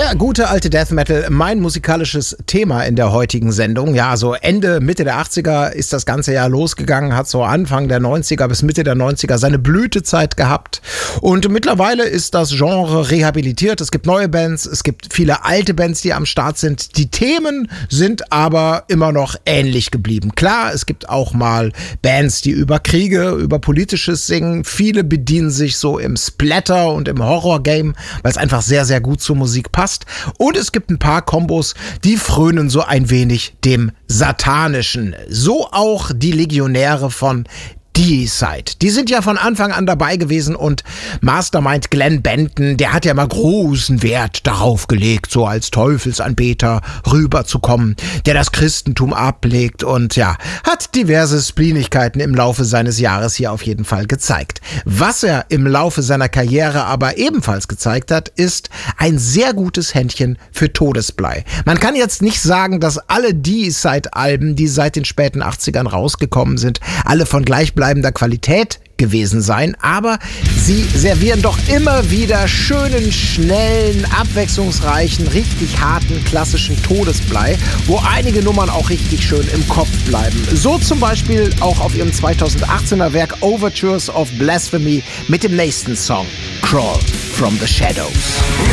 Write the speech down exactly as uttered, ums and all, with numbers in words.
Der gute alte Death Metal, mein musikalisches Thema in der heutigen Sendung. Ja, so Ende, Mitte der achtziger ist das ganze Jahr losgegangen, hat so Anfang der neunziger bis Mitte der neunziger seine Blütezeit gehabt. Und mittlerweile ist das Genre rehabilitiert. Es gibt neue Bands, es gibt viele alte Bands, die am Start sind. Die Themen sind aber immer noch ähnlich geblieben. Klar, es gibt auch mal Bands, die über Kriege, über Politisches singen. Viele bedienen sich so im Splatter und im Horror-Game, weil es einfach sehr, sehr gut zur Musik passt. Und es gibt ein paar Kombos, die frönen so ein wenig dem Satanischen. So auch die Legionäre von Deicide. Die sind ja von Anfang an dabei gewesen und Mastermind Glenn Benton, der hat ja mal großen Wert darauf gelegt, so als Teufelsanbeter rüberzukommen, der das Christentum ablegt und ja, hat diverse Spleenigkeiten im Laufe seines Jahres hier auf jeden Fall gezeigt. Was er im Laufe seiner Karriere aber ebenfalls gezeigt hat, ist ein sehr gutes Händchen für Todesblei. Man kann jetzt nicht sagen, dass alle Deicide-Alben, die seit den späten achtzigern rausgekommen sind, alle von gleichbleibender Qualität gewesen sein, aber sie servieren doch immer wieder schönen, schnellen, abwechslungsreichen, richtig harten, klassischen Todesblei, wo einige Nummern auch richtig schön im Kopf bleiben. So zum Beispiel auch auf ihrem zweitausendachtzehner Werk Overtures of Blasphemy mit dem nächsten Song Crawl from the Shadows.